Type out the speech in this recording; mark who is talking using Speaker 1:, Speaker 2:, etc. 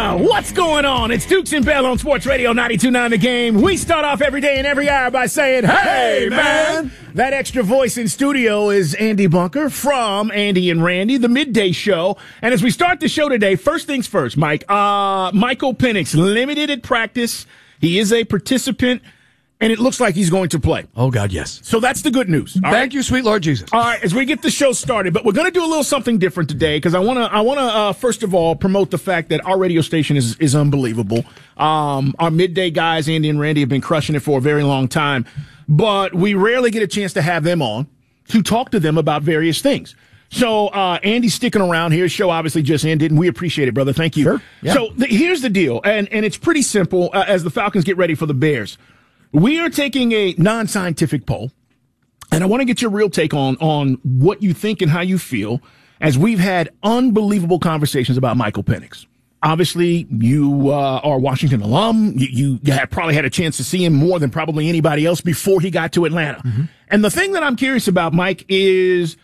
Speaker 1: What's going on? It's Dukes and Bell on Sports Radio 92.9 The Game. We start off every day and every hour by saying, hey, man! That extra voice in studio is Andy Bunker from Andy and Randy, the midday show. And as we start the show today, first things first, Mike, Michael Penix, limited at practice. He is a participant, and it looks like he's going to play.
Speaker 2: Oh, God, yes.
Speaker 1: So that's the good news.
Speaker 2: Thank you, sweet Lord Jesus.
Speaker 1: All right, as we get the show started, but we're going to do a little something different today because I want to first of all promote the fact that our radio station is unbelievable. Our midday guys, Andy and Randy, have been crushing it for a very long time, but we rarely get a chance to have them on to talk to them about various things. So Andy's sticking around here. His show obviously just ended, and we appreciate it, brother. Thank you.
Speaker 2: Sure. Yeah.
Speaker 1: So here's the deal, and it's pretty simple as the Falcons get ready for the Bears. We are taking a non-scientific poll, and I want to get your real take on what you think and how you feel as we've had unbelievable conversations about Michael Penix. Obviously, you are a Washington alum. You have probably had a chance to see him more than probably anybody else before he got to Atlanta. Mm-hmm. And the thing that I'm curious about, Mike, is